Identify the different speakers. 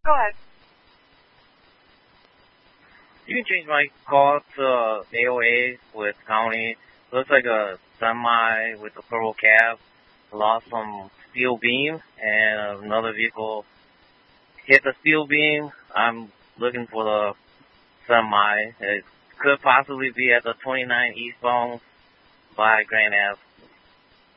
Speaker 1: Go ahead.
Speaker 2: You can change my call to AOA with county. Looks like a semi with a purple cab. Lost some steel beam and another vehicle hit the steel beam. I'm looking for the semi. It could possibly be at the 29 eastbound by Grand Ave.